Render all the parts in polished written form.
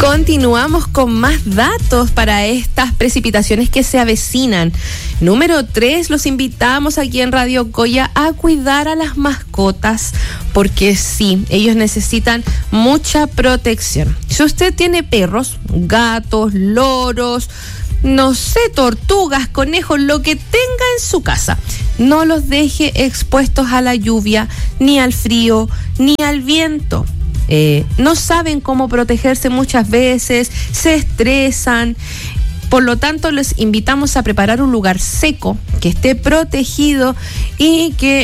Continuamos con más datos para estas precipitaciones que se avecinan. Número 3, los invitamos aquí en Radio Coya a cuidar a las mascotas, porque sí, ellos necesitan mucha protección. Si usted tiene perros, gatos, loros, no sé, tortugas, conejos, lo que tenga en su casa, no los deje expuestos a la lluvia, ni al frío, ni al viento. No saben cómo protegerse muchas veces, se estresan. Por lo tanto, les invitamos a preparar un lugar seco, que esté protegido y que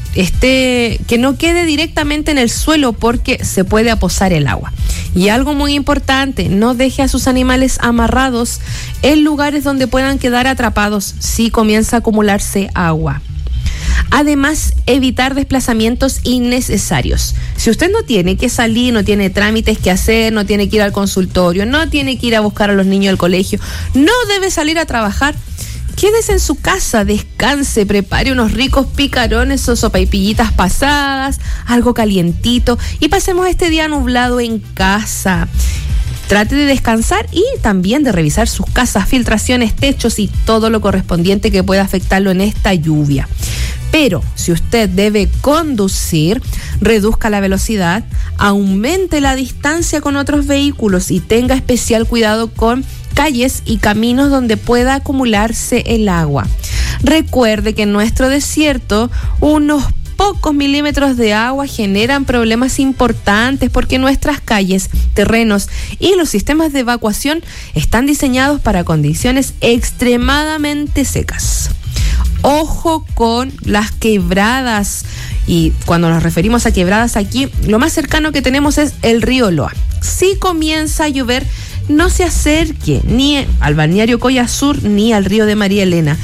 no quede directamente en el suelo, porque se puede aposar el agua. Y algo muy importante, no deje a sus animales amarrados en lugares donde puedan quedar atrapados si comienza a acumularse agua. Además, evitar desplazamientos innecesarios. Si usted no tiene que salir, no tiene trámites que hacer, no tiene que ir al consultorio, no tiene que ir a buscar a los niños al colegio, no debe salir a trabajar, quédese en su casa, descanse, prepare unos ricos picarones o sopaipillitas pasadas, algo calientito, y pasemos este día nublado en casa. Trate de descansar y también de revisar sus casas, filtraciones, techos y todo lo correspondiente que pueda afectarlo en esta lluvia. Pero si usted debe conducir, reduzca la velocidad, aumente la distancia con otros vehículos y tenga especial cuidado con calles y caminos donde pueda acumularse el agua. Recuerde que en nuestro desierto unos pocos milímetros de agua generan problemas importantes, porque nuestras calles, terrenos y los sistemas de evacuación están diseñados para condiciones extremadamente secas. Ojo con las quebradas, y cuando nos referimos a quebradas aquí, lo más cercano que tenemos es el río Loa. Si comienza a llover, no se acerque ni al balneario Coya Sur ni al río de María Elena.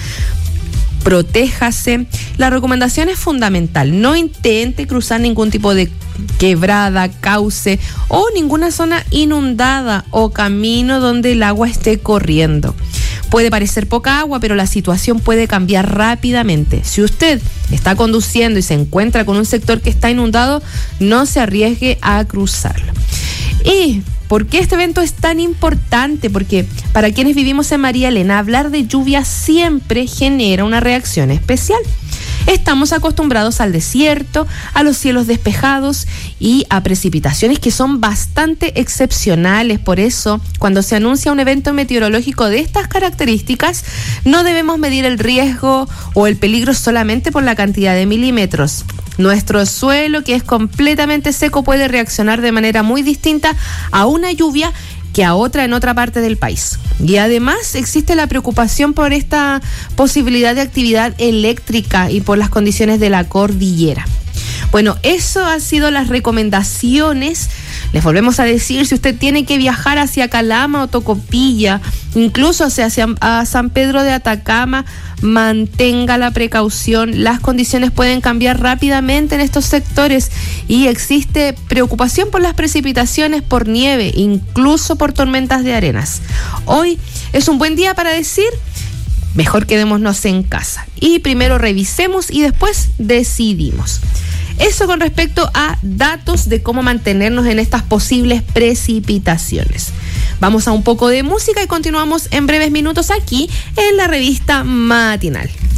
Protéjase. La recomendación es fundamental: no intente cruzar ningún tipo de quebrada, cauce o ninguna zona inundada o camino donde el agua esté corriendo. Puede parecer poca agua, pero la situación puede cambiar rápidamente. Si usted está conduciendo y se encuentra con un sector que está inundado, no se arriesgue a cruzarlo. ¿Y por qué este evento es tan importante? Porque para quienes vivimos en María Elena, hablar de lluvia siempre genera una reacción especial. Estamos acostumbrados al desierto, a los cielos despejados y a precipitaciones que son bastante excepcionales. Por eso, cuando se anuncia un evento meteorológico de estas características, no debemos medir el riesgo o el peligro solamente por la cantidad de milímetros. Nuestro suelo, que es completamente seco, puede reaccionar de manera muy distinta a una lluvia que a otra en otra parte del país. Y además existe la preocupación por esta posibilidad de actividad eléctrica y por las condiciones de la cordillera. Bueno, eso han sido las recomendaciones. Les volvemos a decir, si usted tiene que viajar hacia Calama o Tocopilla, incluso hacia San Pedro de Atacama, mantenga la precaución. Las condiciones pueden cambiar rápidamente en estos sectores y existe preocupación por las precipitaciones, por nieve, incluso por tormentas de arenas. Hoy es un buen día para decir: mejor quedémonos en casa y primero revisemos y después decidimos. Eso con respecto a datos de cómo mantenernos en estas posibles precipitaciones. Vamos a un poco de música y continuamos en breves minutos aquí en la revista matinal.